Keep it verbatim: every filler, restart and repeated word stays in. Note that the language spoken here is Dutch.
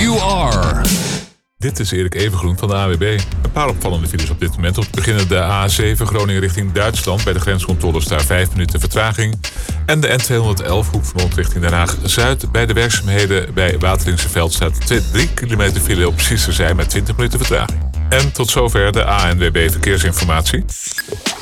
you are. Dit is Erik Evengroen van de A W B. Een paar opvallende files op dit moment. Om te beginnen de A zeven Groningen richting Duitsland. Bij de grenscontroles daar vijf minuten vertraging. En de N tweehonderdelf Hoek van Holland richting Den Haag-Zuid. Bij de werkzaamheden bij Wateringse staat drie kilometer file op precies te zijn met twintig minuten vertraging. En tot zover de A N W B Verkeersinformatie.